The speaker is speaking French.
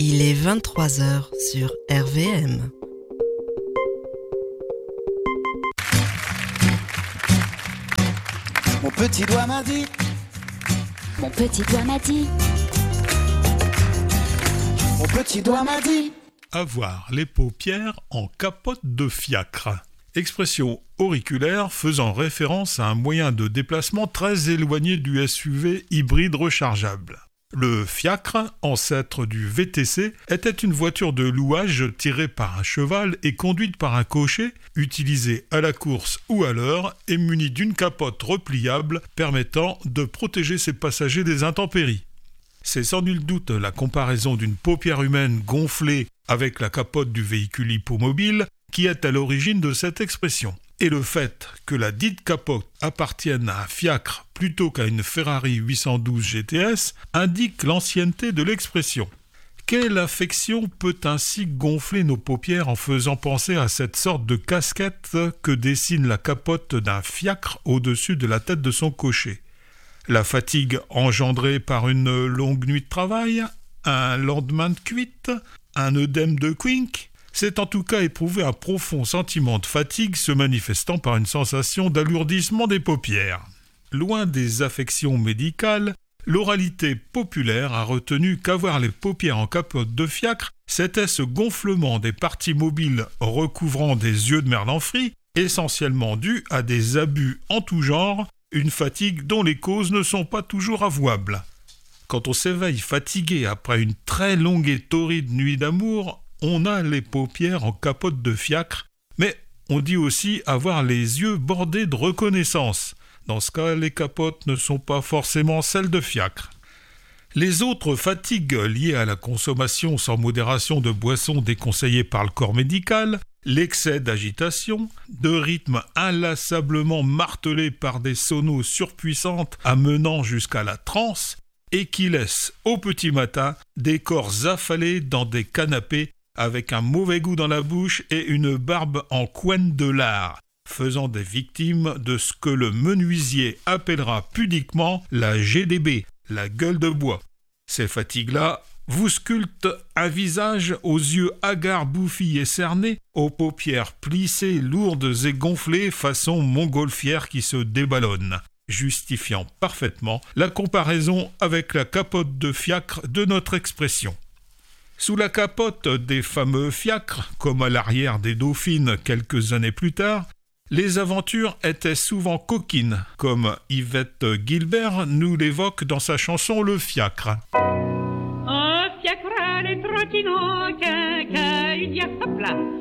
Il est 23h sur RVM. Mon petit doigt m'a dit. Mon petit doigt m'a dit. Mon petit doigt m'a dit. Avoir les paupières en capote de fiacre. Expression auriculaire faisant référence à un moyen de déplacement très éloigné du SUV hybride rechargeable. Le fiacre, ancêtre du VTC, était une voiture de louage tirée par un cheval et conduite par un cocher, utilisée à la course ou à l'heure et munie d'une capote repliable permettant de protéger ses passagers des intempéries. C'est sans nul doute la comparaison d'une paupière humaine gonflée avec la capote du véhicule hippomobile qui est à l'origine de cette expression. Et le fait que la dite capote appartienne à un fiacre plutôt qu'à une Ferrari 812 GTS indique l'ancienneté de l'expression. Quelle affection peut ainsi gonfler nos paupières en faisant penser à cette sorte de casquette que dessine la capote d'un fiacre au-dessus de la tête de son cocher? La fatigue engendrée par une longue nuit de travail, un lendemain de cuite, un œdème de Quink? C'est en tout cas éprouver un profond sentiment de fatigue se manifestant par une sensation d'alourdissement des paupières. Loin des affections médicales, l'oralité populaire a retenu qu'avoir les paupières en capote de fiacre, c'était ce gonflement des parties mobiles recouvrant des yeux de merlan-frit, essentiellement dû à des abus en tout genre, une fatigue dont les causes ne sont pas toujours avouables. Quand on s'éveille fatigué après une très longue et torride nuit d'amour, on a les paupières en capote de fiacre, mais on dit aussi avoir les yeux bordés de reconnaissance. Dans ce cas, les capotes ne sont pas forcément celles de fiacre. Les autres fatigues liées à la consommation sans modération de boissons déconseillées par le corps médical, l'excès d'agitation, de rythme inlassablement martelé par des sonos surpuissantes amenant jusqu'à la transe, et qui laissent au petit matin des corps affalés dans des canapés avec un mauvais goût dans la bouche et une barbe en couenne de lard, faisant des victimes de ce que le menuisier appellera pudiquement la GDB, la gueule de bois. Ces fatigues-là vous sculptent un visage aux yeux hagards, bouffis et cernés, aux paupières plissées, lourdes et gonflées façon montgolfière qui se déballonne, justifiant parfaitement la comparaison avec la capote de fiacre de notre expression. Sous la capote des fameux fiacres, comme à l'arrière des Dauphines quelques années plus tard, les aventures étaient souvent coquines, comme Yvette Guilbert nous l'évoque dans sa chanson Le Fiacre. Un fiacre, les trottinants, une diable à plat.